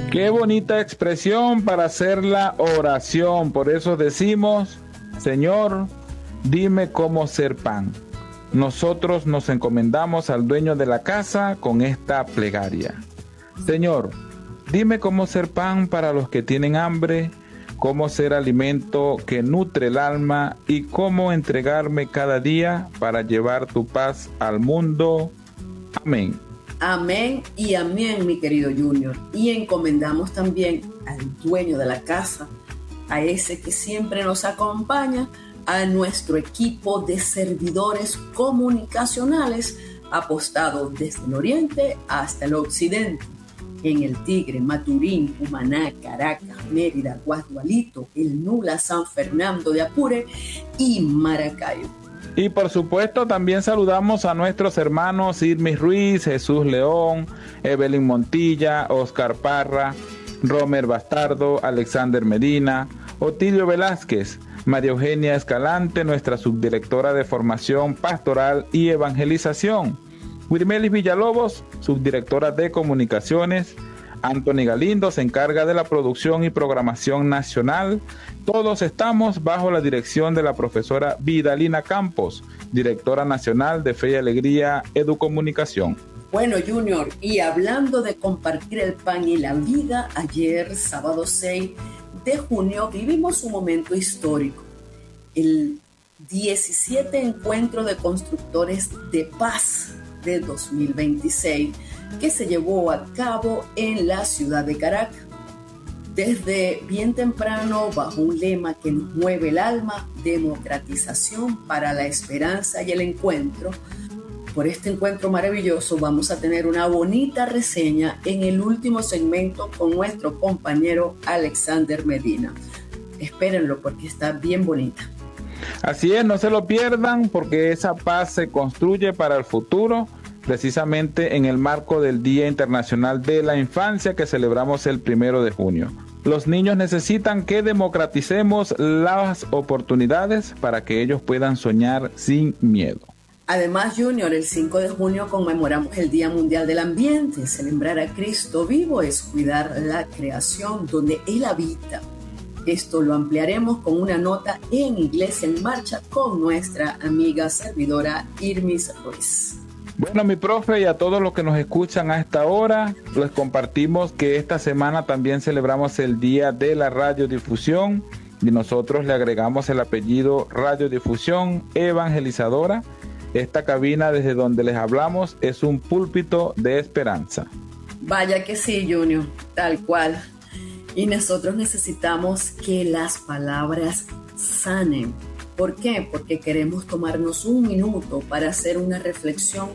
Qué bonita expresión para hacer la oración. Por eso decimos, Señor, dime cómo ser pan. Nosotros nos encomendamos al dueño de la casa con esta plegaria. Señor, dime cómo ser pan para los que tienen hambre, cómo ser alimento que nutre el alma y cómo entregarme cada día para llevar tu paz al mundo. Amén. Amén y amén, mi querido Junior. Y encomendamos también al dueño de la casa, a ese que siempre nos acompaña, a nuestro equipo de servidores comunicacionales apostados desde el oriente hasta el occidente, en el Tigre, Maturín, Cumaná, Caracas, Mérida, Guasdualito, El Nula, San Fernando de Apure y Maracaibo. Y por supuesto también saludamos a nuestros hermanos Irmis Ruiz, Jesús León, Evelyn Montilla, Oscar Parra, Romer Bastardo, Alexander Medina, Otilio Velázquez, María Eugenia Escalante, nuestra subdirectora de Formación Pastoral y Evangelización, Wirmelis Villalobos, subdirectora de Comunicaciones, Anthony Galindo se encarga de la producción y programación nacional. Todos estamos bajo la dirección de la profesora Vidalina Campos, directora nacional de Fe y Alegría Educomunicación. Bueno, Junior, y hablando de compartir el pan y la vida, ayer, sábado 6 de junio, vivimos un momento histórico. El 17 Encuentro de Constructores de Paz de 2026, que se llevó a cabo en la ciudad de Caracas. Desde bien temprano, bajo un lema que nos mueve el alma, democratización para la esperanza y el encuentro. Por este encuentro maravilloso vamos a tener una bonita reseña en el último segmento con nuestro compañero Alexander Medina. Espérenlo porque está bien bonita. Así es, no se lo pierdan porque esa paz se construye para el futuro, precisamente en el marco del Día Internacional de la Infancia que celebramos el 1 de junio. Los niños necesitan que democraticemos las oportunidades para que ellos puedan soñar sin miedo. Además, Junior, el 5 de junio conmemoramos el Día Mundial del Ambiente. Celebrar a Cristo vivo es cuidar la creación donde Él habita. Esto lo ampliaremos con una nota en Iglesia en Marcha con nuestra amiga servidora Irmis Ruiz. Bueno, mi profe, y a todos los que nos escuchan a esta hora, les compartimos que esta semana también celebramos el Día de la Radiodifusión y nosotros le agregamos el apellido Radiodifusión Evangelizadora. Esta cabina desde donde les hablamos es un púlpito de esperanza. Vaya que sí, Junior, tal cual. Y nosotros necesitamos que las palabras sanen. ¿Por qué? Porque queremos tomarnos un minuto para hacer una reflexión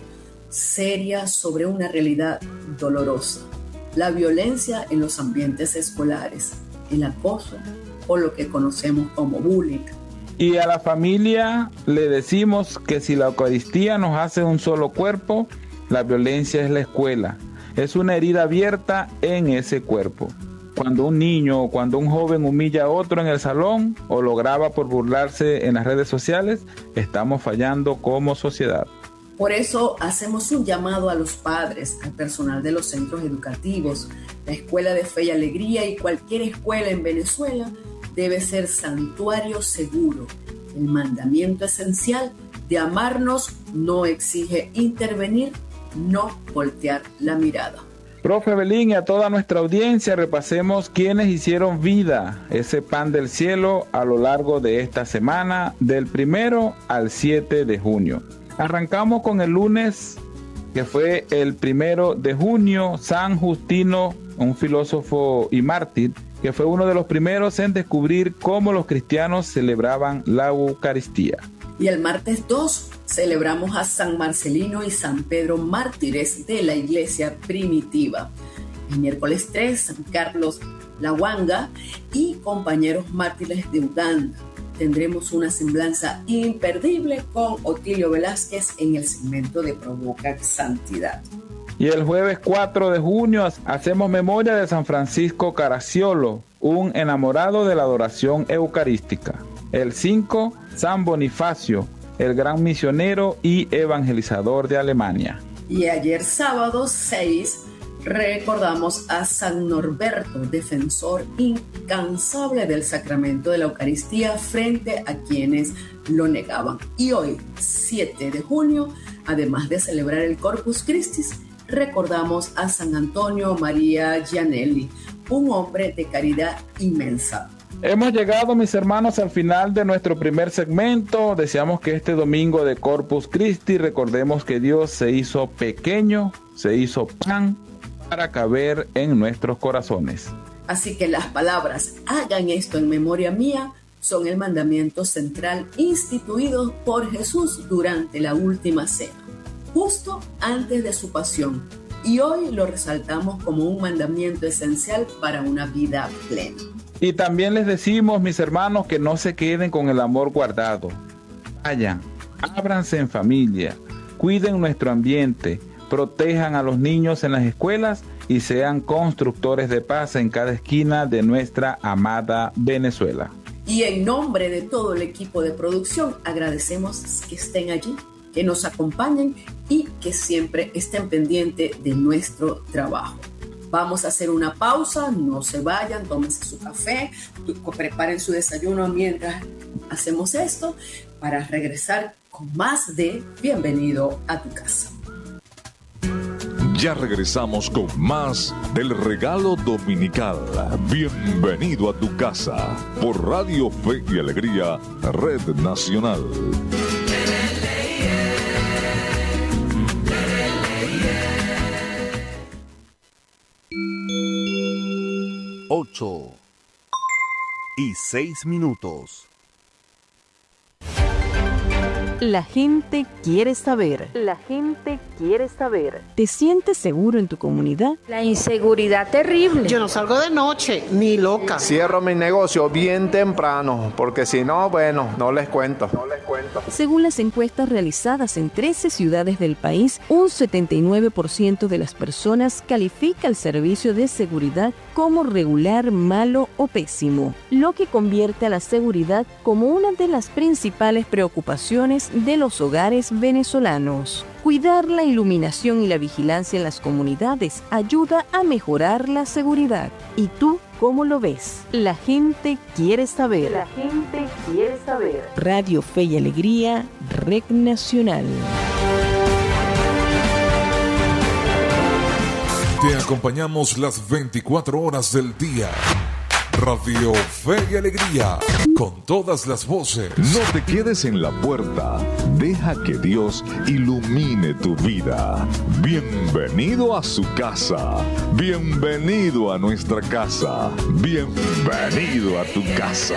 seria sobre una realidad dolorosa. La violencia en los ambientes escolares, el acoso o lo que conocemos como bullying. Y a la familia le decimos que si la Eucaristía nos hace un solo cuerpo, la violencia es la escuela. Es una herida abierta en ese cuerpo. Cuando un niño o cuando un joven humilla a otro en el salón o lo graba por burlarse en las redes sociales, estamos fallando como sociedad. Por eso hacemos un llamado a los padres, al personal de los centros educativos, la Escuela de Fe y Alegría y cualquier escuela en Venezuela debe ser santuario seguro. El mandamiento esencial de amarnos no exige intervenir, no voltear la mirada. Profe Belín, y a toda nuestra audiencia repasemos quiénes hicieron vida ese pan del cielo a lo largo de esta semana, del 1 al 7 de junio. Arrancamos con el lunes, que fue el 1 de junio, San Justino, un filósofo y mártir, que fue uno de los primeros en descubrir cómo los cristianos celebraban la Eucaristía. Y el martes 2 celebramos a San Marcelino y San Pedro, mártires de la iglesia primitiva. El miércoles 3, San Carlos Lawanga y compañeros mártires de Uganda. Tendremos una semblanza imperdible con Otilio Velázquez en el segmento de Provoca Santidad. Y el jueves 4 de junio hacemos memoria de San Francisco Caracciolo, un enamorado de la adoración eucarística. El 5, San Bonifacio, el gran misionero y evangelizador de Alemania. Y ayer sábado 6 recordamos a San Norberto, defensor incansable del sacramento de la Eucaristía frente a quienes lo negaban. Y hoy, 7 de junio, además de celebrar el Corpus Christi, recordamos a San Antonio María Gianelli, un hombre de caridad inmensa. Hemos llegado, mis hermanos, al final de nuestro primer segmento. Deseamos que este domingo de Corpus Christi recordemos que Dios se hizo pequeño, se hizo pan para caber en nuestros corazones. Así que las palabras "hagan esto en memoria mía" son el mandamiento central instituido por Jesús durante la última cena, justo antes de su pasión. Y hoy lo resaltamos como un mandamiento esencial para una vida plena. Y también les decimos, mis hermanos, que no se queden con el amor guardado. Vayan, ábranse en familia, cuiden nuestro ambiente, protejan a los niños en las escuelas y sean constructores de paz en cada esquina de nuestra amada Venezuela. Y en nombre de todo el equipo de producción, agradecemos que estén allí, que nos acompañen y que siempre estén pendientes de nuestro trabajo. Vamos a hacer una pausa, no se vayan, tómense su café, preparen su desayuno mientras hacemos esto para regresar con más de Bienvenido a tu casa. Ya regresamos con más del regalo dominical. Bienvenido a tu casa por Radio Fe y Alegría, Red Nacional. 8:06. La gente quiere saber. La gente quiere saber. ¿Te sientes seguro en tu comunidad? La inseguridad terrible. Yo no salgo de noche, ni loca. Cierro mi negocio bien temprano, porque si no, bueno, no les cuento. Según las encuestas realizadas en 13 ciudades del país, un 79% de las personas califica el servicio de seguridad como regular, malo o pésimo, lo que convierte a la seguridad como una de las principales preocupaciones de los hogares venezolanos. Cuidar la iluminación y la vigilancia en las comunidades ayuda a mejorar la seguridad. ¿Y tú cómo lo ves? La gente quiere saber. La gente quiere saber. Radio Fe y Alegría, Red Nacional. Te acompañamos las 24 horas del día. Radio Fe y Alegría, con todas las voces. No te quedes en la puerta. Deja que Dios ilumine tu vida. Bienvenido a su casa. Bienvenido a nuestra casa. Bienvenido a tu casa.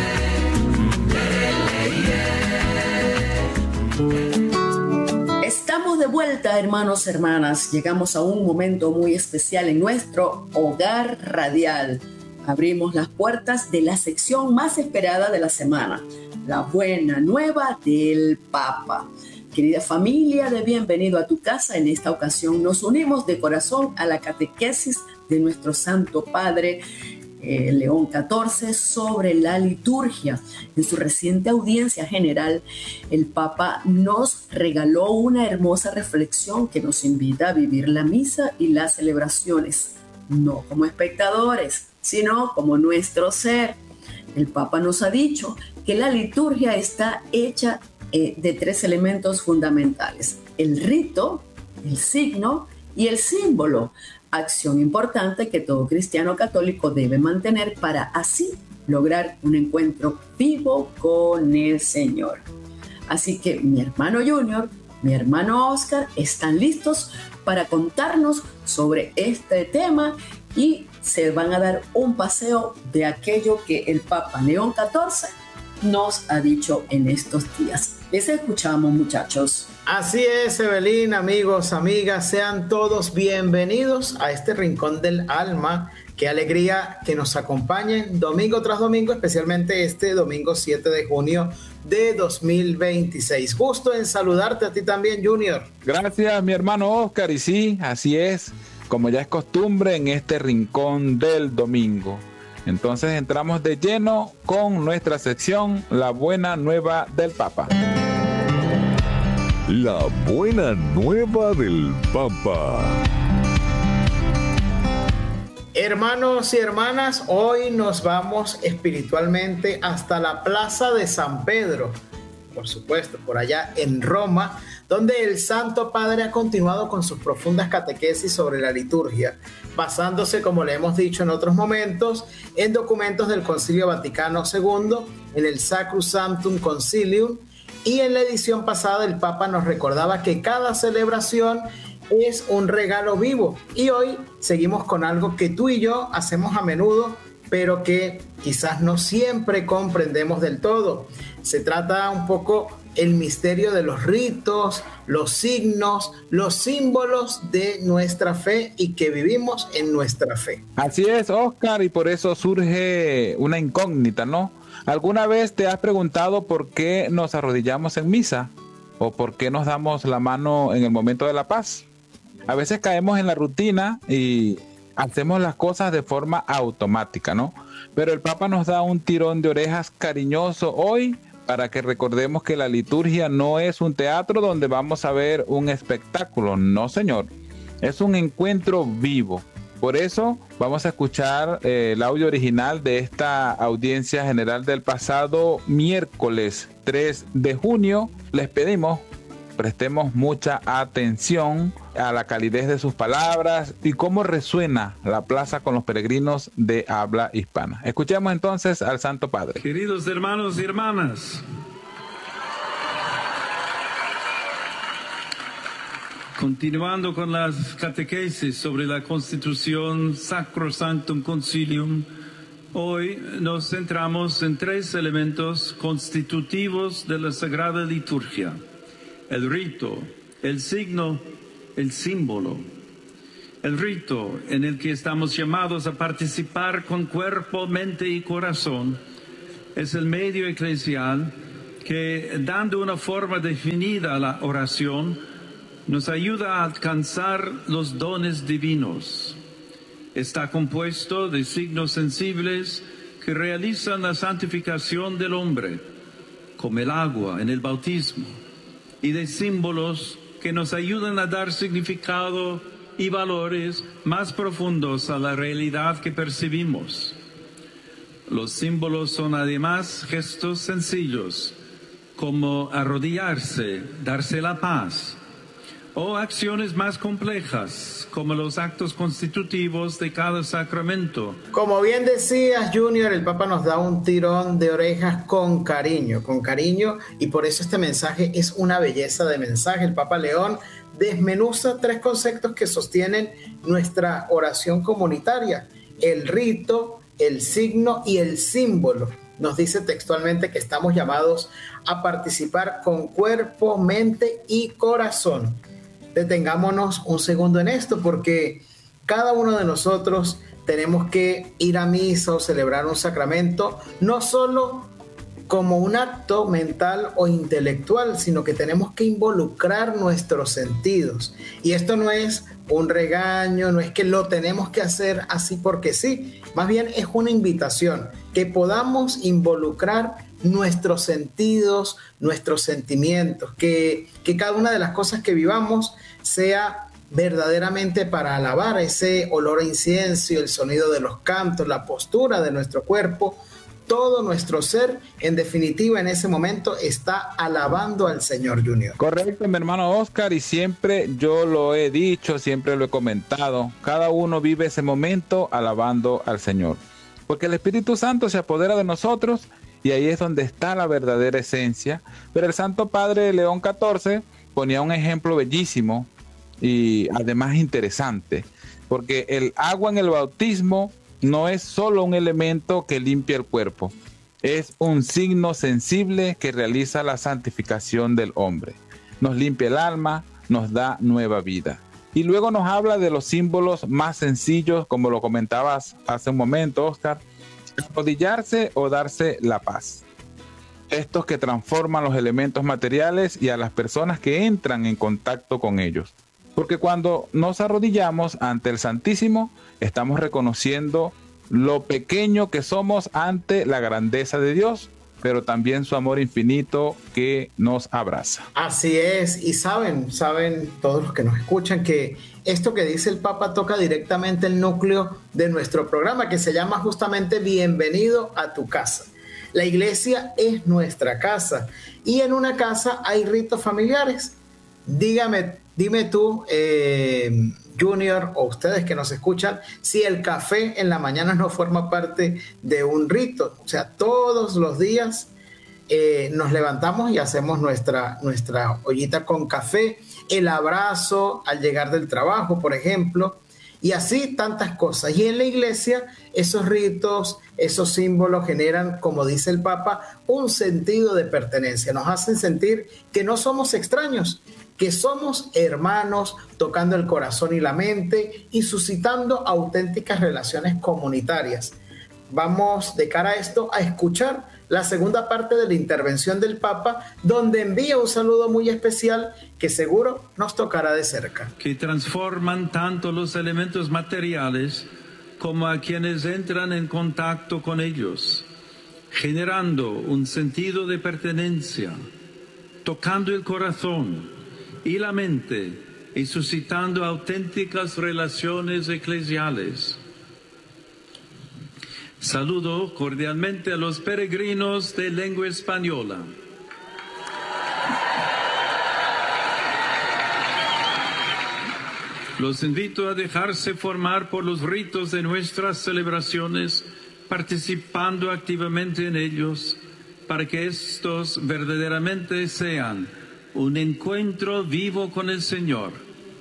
Estamos de vuelta, hermanos, hermanas. Llegamos a un momento muy especial en nuestro hogar radial. Abrimos las puertas de la sección más esperada de la semana, la buena nueva del Papa. Querida familia de Bienvenido a tu casa, en esta ocasión nos unimos de corazón a la catequesis de nuestro Santo Padre León XIV sobre la liturgia. En su reciente audiencia general, el Papa nos regaló una hermosa reflexión que nos invita a vivir la misa y las celebraciones, no como espectadores, sino como nuestro ser. El Papa nos ha dicho que la liturgia está hecha de 3 elementos fundamentales: el rito, el signo y el símbolo, acción importante que todo cristiano católico debe mantener para así lograr un encuentro vivo con el Señor. Así que mi hermano Junior, mi hermano Oscar están listos para contarnos sobre este tema y se van a dar un paseo de aquello que el Papa León XIV nos ha dicho en estos días. Les escuchamos, muchachos. Así es, Evelyn, amigos, amigas, sean todos bienvenidos a este rincón del alma. Qué alegría que nos acompañen domingo tras domingo, especialmente este domingo 7 de junio de 2026. Justo en saludarte a ti también, Junior. Gracias, mi hermano Oscar, y sí, así es, como ya es costumbre en este rincón del domingo. Entonces entramos de lleno con nuestra sección La Buena Nueva del Papa. La Buena Nueva del Papa. Hermanos y hermanas, hoy nos vamos espiritualmente hasta la Plaza de San Pedro, por supuesto, por allá en Roma, donde el Santo Padre ha continuado con sus profundas catequesis sobre la liturgia, basándose, como le hemos dicho en otros momentos, en documentos del Concilio Vaticano II, en el Sacrosanctum Concilium, y en la edición pasada el Papa nos recordaba que cada celebración es un regalo vivo, y hoy seguimos con algo que tú y yo hacemos a menudo, pero que quizás no siempre comprendemos del todo. Se trata un poco el misterio de los ritos, los signos, los símbolos de nuestra fe y que vivimos en nuestra fe. Así es, Oscar, y por eso surge una incógnita, ¿no? ¿Alguna vez te has preguntado por qué nos arrodillamos en misa? ¿O por qué nos damos la mano en el momento de la paz? A veces caemos en la rutina y hacemos las cosas de forma automática, ¿no? Pero el Papa nos da un tirón de orejas cariñoso hoy para que recordemos que la liturgia no es un teatro donde vamos a ver un espectáculo, no señor, es un encuentro vivo. Por eso vamos a escuchar el audio original de esta audiencia general del pasado miércoles 3 de junio. Les pedimos prestemos mucha atención a la calidez de sus palabras y cómo resuena la plaza con los peregrinos de habla hispana. Escuchemos entonces al Santo Padre. Queridos hermanos y hermanas, continuando con las catequesis sobre la Constitución Sacrosanctum Concilium, hoy nos centramos en 3 elementos constitutivos de la Sagrada Liturgia: el rito, el signo, el símbolo. El rito en el que estamos llamados a participar con cuerpo, mente y corazón es el medio eclesial que, dando una forma definida a la oración, nos ayuda a alcanzar los dones divinos. Está compuesto de signos sensibles que realizan la santificación del hombre, como el agua en el bautismo, y de símbolos que nos ayudan a dar significado y valores más profundos a la realidad que percibimos. Los símbolos son además gestos sencillos, como arrodillarse, darse la paz, o acciones más complejas, como los actos constitutivos de cada sacramento. Como bien decías, Junior, el Papa nos da un tirón de orejas con cariño, y por eso este mensaje es una belleza de mensaje. El Papa León desmenuza 3 conceptos que sostienen nuestra oración comunitaria: el rito, el signo y el símbolo. Nos dice textualmente que estamos llamados a participar con cuerpo, mente y corazón. Detengámonos un segundo en esto, porque cada uno de nosotros tenemos que ir a misa o celebrar un sacramento, no solo como un acto mental o intelectual, sino que tenemos que involucrar nuestros sentidos. Y esto no es un regaño, no es que lo tenemos que hacer así porque sí, más bien es una invitación, que podamos involucrar nuestros sentidos, nuestros sentimientos, que cada una de las cosas que vivamos sea verdaderamente para alabar ese olor a incienso, el sonido de los cantos, la postura de nuestro cuerpo, todo nuestro ser, en definitiva, en ese momento está alabando al Señor, Junior. Correcto, mi hermano Oscar, y siempre yo lo he dicho, siempre lo he comentado, cada uno vive ese momento alabando al Señor, porque el Espíritu Santo se apodera de nosotros y ahí es donde está la verdadera esencia. Pero el Santo Padre León XIV ponía un ejemplo bellísimo y además interesante, porque el agua en el bautismo no es solo un elemento que limpia el cuerpo, es un signo sensible que realiza la santificación del hombre. Nos limpia el alma, nos da nueva vida. Y luego nos habla de los símbolos más sencillos, como lo comentabas hace un momento, Oscar: arrodillarse o darse la paz. Estos que transforman los elementos materiales y a las personas que entran en contacto con ellos. Porque cuando nos arrodillamos ante el Santísimo, estamos reconociendo lo pequeño que somos ante la grandeza de Dios, pero también su amor infinito que nos abraza. Así es, y saben todos los que nos escuchan que esto que dice el Papa toca directamente el núcleo de nuestro programa, que se llama justamente Bienvenido a tu casa. La iglesia es nuestra casa y en una casa hay ritos familiares. Dime tú, Junior, o ustedes que nos escuchan, si el café en la mañana no forma parte de un rito. O sea, todos los días nos levantamos y hacemos nuestra ollita con café, el abrazo al llegar del trabajo, por ejemplo, y así tantas cosas. Y en la iglesia esos ritos, esos símbolos generan, como dice el Papa, un sentido de pertenencia. Nos hacen sentir que no somos extraños, que somos hermanos, tocando el corazón y la mente y suscitando auténticas relaciones comunitarias. Vamos de cara a esto a escuchar la segunda parte de la intervención del Papa, donde envía un saludo muy especial que seguro nos tocará de cerca. Que transforman tanto los elementos materiales como a quienes entran en contacto con ellos, generando un sentido de pertenencia, tocando el corazón y la mente y suscitando auténticas relaciones eclesiales. Saludo cordialmente a los peregrinos de lengua española. Los invito a dejarse formar por los ritos de nuestras celebraciones, participando activamente en ellos, para que estos verdaderamente sean un encuentro vivo con el Señor.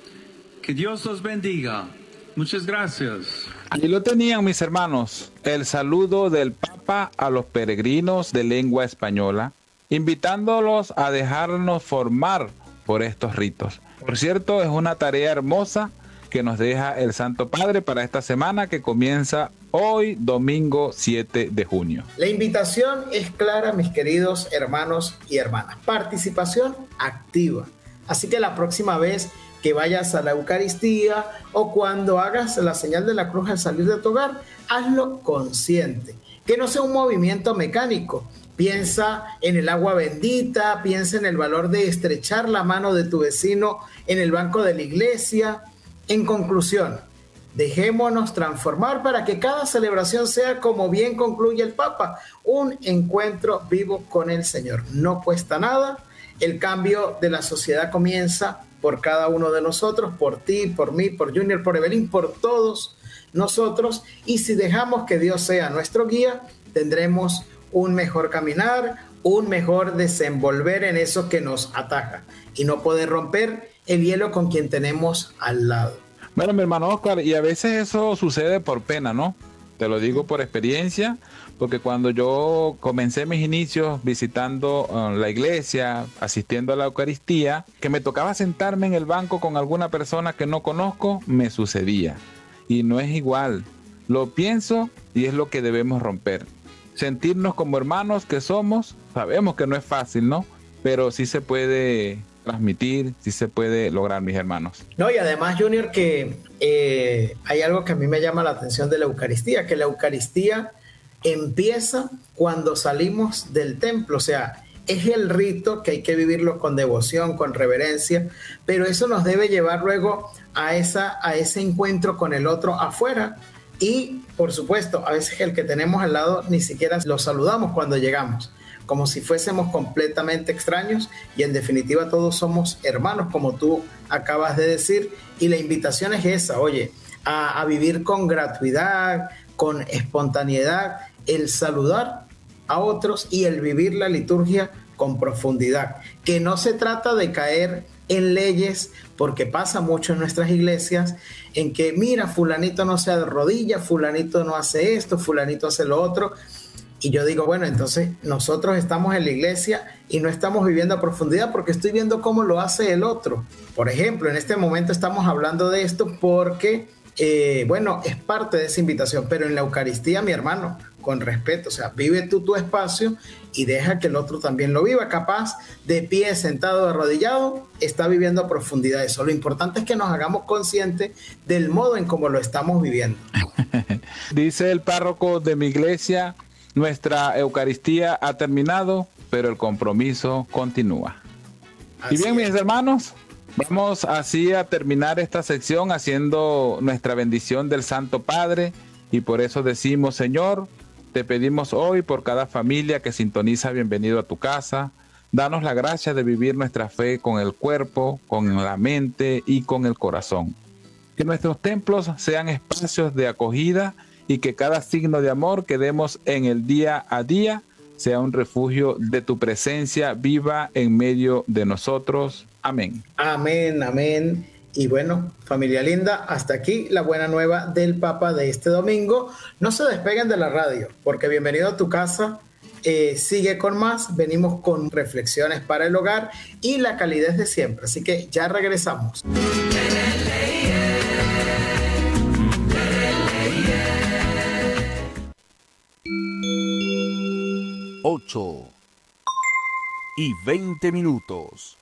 Que Dios los bendiga. Muchas gracias. Allí lo tenían, mis hermanos, el saludo del Papa a los peregrinos de lengua española, invitándolos a dejarnos formar por estos ritos. Por cierto, es una tarea hermosa que nos deja el Santo Padre para esta semana que comienza hoy, domingo 7 de junio. La invitación es clara, mis queridos hermanos y hermanas. Participación activa. Así que la próxima vez que vayas a la Eucaristía o cuando hagas la señal de la cruz al salir de tu hogar, hazlo consciente. Que no sea un movimiento mecánico. Piensa en el agua bendita, piensa en el valor de estrechar la mano de tu vecino en el banco de la iglesia. En conclusión, dejémonos transformar para que cada celebración sea, como bien concluye el Papa, un encuentro vivo con el Señor. No cuesta nada. El cambio de la sociedad comienza por cada uno de nosotros, por ti, por mí, por Junior, por Evelyn, por todos nosotros. Y si dejamos que Dios sea nuestro guía, tendremos un mejor caminar, un mejor desenvolver en eso que nos ataja y no poder romper el hielo con quien tenemos al lado. Bueno, mi hermano Oscar, y a veces eso sucede por pena, ¿no? Te lo digo por experiencia, porque cuando yo comencé mis inicios visitando la iglesia, asistiendo a la Eucaristía, que me tocaba sentarme en el banco con alguna persona que no conozco, me sucedía. Y no es igual. Lo pienso y es lo que debemos romper. Sentirnos como hermanos que somos, sabemos que no es fácil, ¿no? Pero sí se puede transmitir, sí se puede lograr, mis hermanos. No, y además, Junior, que hay algo que a mí me llama la atención de la Eucaristía, que la Eucaristía empieza cuando salimos del templo, o sea, es el rito que hay que vivirlo con devoción, con reverencia, pero eso nos debe llevar luego a ese encuentro con el otro afuera. Y, por supuesto, a veces el que tenemos al lado ni siquiera lo saludamos cuando llegamos, como si fuésemos completamente extraños, y en definitiva todos somos hermanos, como tú acabas de decir, y la invitación es esa, oye, a vivir con gratuidad, con espontaneidad, el saludar a otros y el vivir la liturgia con profundidad, que no se trata de caer en leyes, porque pasa mucho en nuestras iglesias, en que mira, fulanito no se arrodilla, fulanito no hace esto, fulanito hace lo otro. Y yo digo, bueno, entonces nosotros estamos en la iglesia y no estamos viviendo a profundidad porque estoy viendo cómo lo hace el otro. Por ejemplo, en este momento estamos hablando de esto porque, bueno, es parte de esa invitación, pero en la Eucaristía, mi hermano, con respeto, o sea, vive tú tu espacio y deja que el otro también lo viva. Capaz, de pie, sentado, arrodillado, está viviendo a profundidad eso. Lo importante es que nos hagamos conscientes del modo en cómo lo estamos viviendo. Dice el párroco de mi iglesia Nuestra Eucaristía ha terminado, pero el compromiso continúa. Así Y bien, es. mis hermanos, vamos así a terminar esta sección haciendo nuestra bendición del Santo Padre, y por eso decimos: Señor, te pedimos hoy por cada familia que sintoniza Bienvenido a tu Casa. Danos la gracia de vivir nuestra fe con el cuerpo, con la mente y con el corazón. Que nuestros templos sean espacios de acogida y que cada signo de amor que demos en el día a día sea un refugio de tu presencia viva en medio de nosotros. Amén. Amén, amén. Y bueno, familia linda, hasta aquí la buena nueva del Papa de este domingo. No se despeguen de la radio, porque Bienvenido a tu Casa sigue con más. Venimos con reflexiones para el hogar y la calidez de siempre. Así que ya regresamos. 8:20.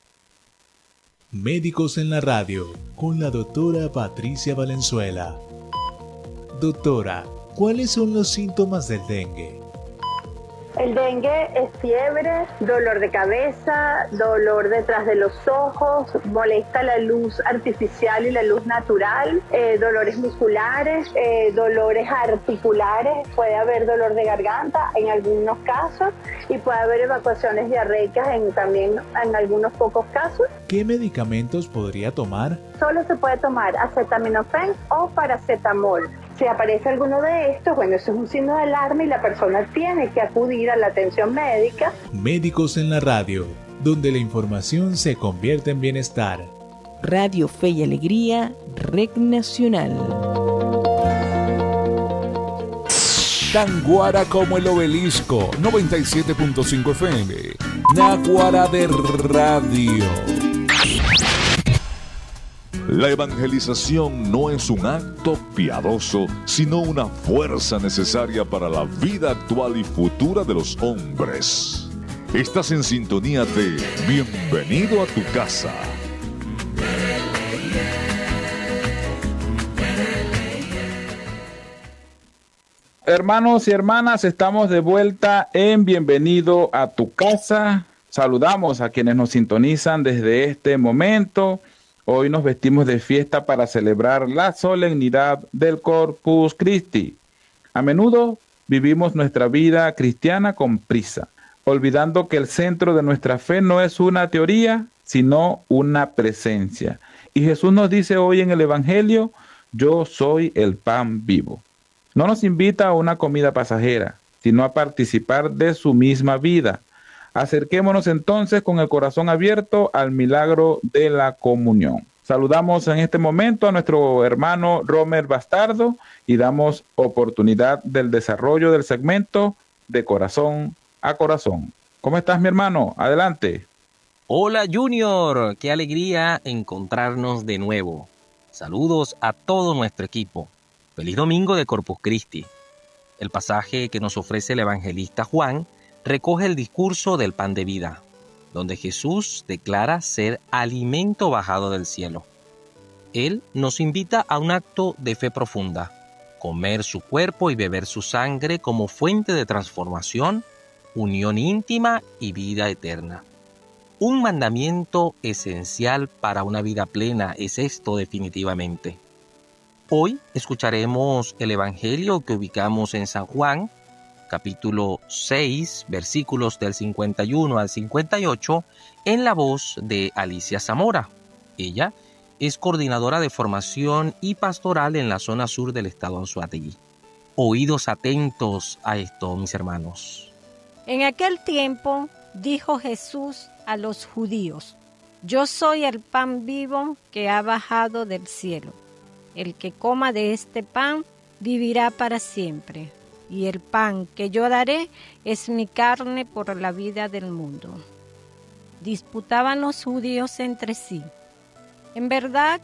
Médicos en la radio con la doctora Patricia Valenzuela. Doctora, ¿cuáles son los síntomas del dengue? El dengue es fiebre, dolor de cabeza, dolor detrás de los ojos, molesta la luz artificial y la luz natural, dolores musculares, dolores articulares, puede haber dolor de garganta en algunos casos y puede haber evacuaciones diarreicas también en algunos pocos casos. ¿Qué medicamentos podría tomar? Solo se puede tomar acetaminofén o paracetamol. Si aparece alguno de estos, bueno, eso es un signo de alarma y la persona tiene que acudir a la atención médica. Médicos en la radio, donde la información se convierte en bienestar. Radio Fe y Alegría, Red Nacional. Tan guara como el obelisco, 97.5 FM. Naguará de radio. La evangelización no es un acto piadoso, sino una fuerza necesaria para la vida actual y futura de los hombres. Estás en sintonía de Bienvenido a tu Casa. Hermanos y hermanas, estamos de vuelta en Bienvenido a tu Casa. Saludamos a quienes nos sintonizan desde este momento. Hoy nos vestimos de fiesta para celebrar la solemnidad del Corpus Christi. A menudo vivimos nuestra vida cristiana con prisa, olvidando que el centro de nuestra fe no es una teoría, sino una presencia. Y Jesús nos dice hoy en el Evangelio: yo soy el pan vivo. No nos invita a una comida pasajera, sino a participar de su misma vida. Acerquémonos entonces con el corazón abierto al milagro de la comunión. Saludamos en este momento a nuestro hermano Romer Bastardo y damos oportunidad del desarrollo del segmento de corazón a corazón. ¿Cómo estás, mi hermano? Adelante. Hola, Junior. Qué alegría encontrarnos de nuevo. Saludos a todo nuestro equipo. Feliz domingo de Corpus Christi. El pasaje que nos ofrece el evangelista Juan recoge el discurso del pan de vida, donde Jesús declara ser alimento bajado del cielo. Él nos invita a un acto de fe profunda, comer su cuerpo y beber su sangre como fuente de transformación, unión íntima y vida eterna. Un mandamiento esencial para una vida plena es esto definitivamente. Hoy escucharemos el evangelio que ubicamos en San Juan, capítulo 6, versículos del 51 al 58, en la voz de Alicia Zamora. Ella es coordinadora de formación y pastoral en la zona sur del estado Anzoátegui. Oídos atentos a esto, mis hermanos. En aquel tiempo dijo Jesús a los judíos: yo soy el pan vivo que ha bajado del cielo. El que coma de este pan vivirá para siempre. Y el pan que yo daré es mi carne por la vida del mundo. Disputaban los judíos entre sí. En verdad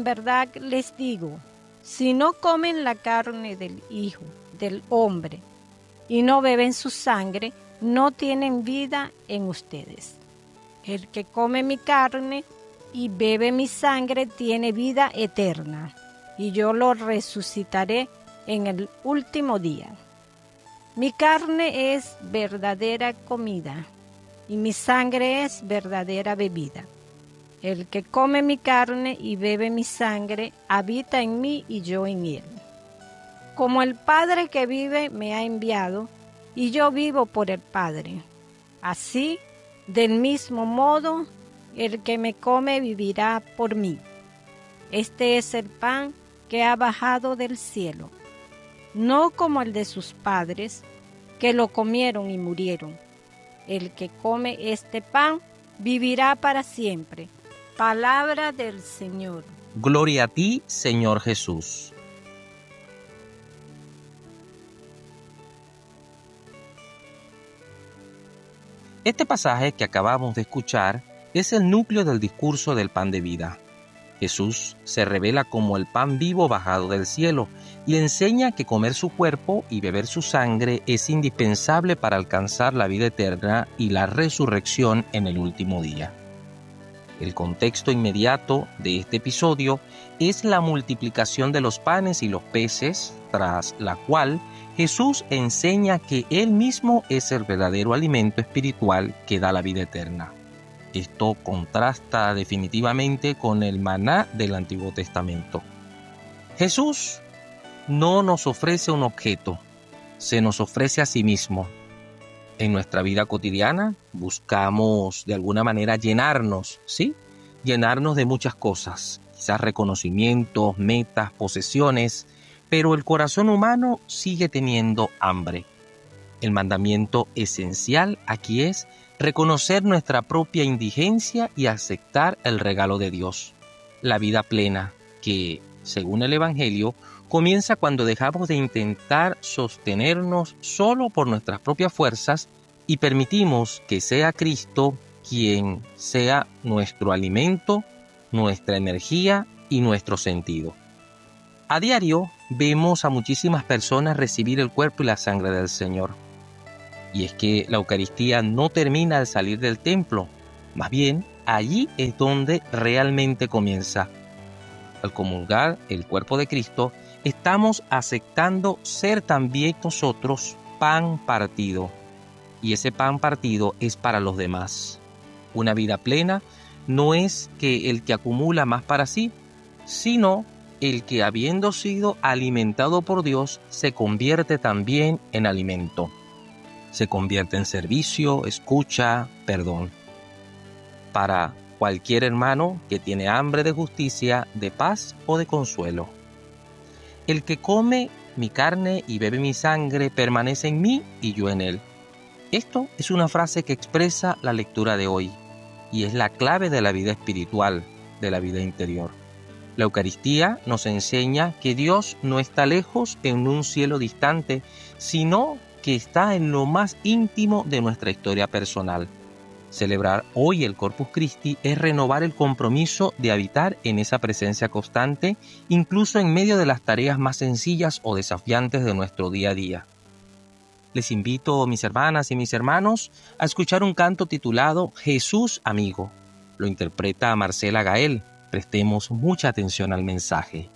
les digo, si no comen la carne del Hijo del Hombre y no beben su sangre, no tienen vida en ustedes. El que come mi carne y bebe mi sangre tiene vida eterna, y yo lo resucitaré en el último día. Mi carne es verdadera comida y mi sangre es verdadera bebida. El que come mi carne y bebe mi sangre habita en mí y yo en él. Como el Padre que vive me ha enviado, y yo vivo por el Padre. Así, del mismo modo, el que me come vivirá por mí. Este es el pan que ha bajado del cielo, no como el de sus padres, que lo comieron y murieron. El que come este pan vivirá para siempre. Palabra del Señor. Gloria a ti, Señor Jesús. Este pasaje que acabamos de escuchar es el núcleo del discurso del pan de vida. Jesús se revela como el pan vivo bajado del cielo y enseña que comer su cuerpo y beber su sangre es indispensable para alcanzar la vida eterna y la resurrección en el último día. El contexto inmediato de este episodio es la multiplicación de los panes y los peces, tras la cual Jesús enseña que Él mismo es el verdadero alimento espiritual que da la vida eterna. Esto contrasta definitivamente con el maná del Antiguo Testamento. Jesús no nos ofrece un objeto, se nos ofrece a sí mismo. En nuestra vida cotidiana buscamos de alguna manera llenarnos, ¿sí? Llenarnos de muchas cosas, quizás reconocimientos, metas, posesiones, pero el corazón humano sigue teniendo hambre. El mandamiento esencial aquí es reconocer nuestra propia indigencia y aceptar el regalo de Dios, la vida plena, que, según el Evangelio, comienza cuando dejamos de intentar sostenernos solo por nuestras propias fuerzas y permitimos que sea Cristo quien sea nuestro alimento, nuestra energía y nuestro sentido. A diario vemos a muchísimas personas recibir el cuerpo y la sangre del Señor. Y es que la Eucaristía no termina al salir del templo, más bien allí es donde realmente comienza. Al comulgar el cuerpo de Cristo, estamos aceptando ser también nosotros pan partido. Y ese pan partido es para los demás. Una vida plena no es que el que acumula más para sí, sino el que, habiendo sido alimentado por Dios, se convierte también en alimento. Se convierte en servicio, escucha, perdón. Para cualquier hermano que tiene hambre de justicia, de paz o de consuelo. El que come mi carne y bebe mi sangre permanece en mí y yo en él. Esto es una frase que expresa la lectura de hoy y es la clave de la vida espiritual, de la vida interior. La Eucaristía nos enseña que Dios no está lejos en un cielo distante, sino que está en lo más íntimo de nuestra historia personal. Celebrar hoy el Corpus Christi es renovar el compromiso de habitar en esa presencia constante, incluso en medio de las tareas más sencillas o desafiantes de nuestro día a día. Les invito, mis hermanas y mis hermanos, a escuchar un canto titulado Jesús Amigo. Lo interpreta Marcela Gael. Prestemos mucha atención al mensaje.